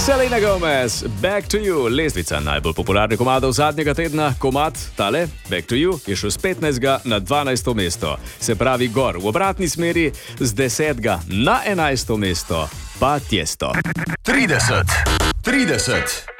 Selena Gomez, Back to You, lestvica najbolj popularnih komadov zadnjega tedna. Komad, tale, Back to You, je šel z 15. na 12. mesto. Se pravi gor v obratni smeri, z 10. na 11. mesto pa Tiesto. 30.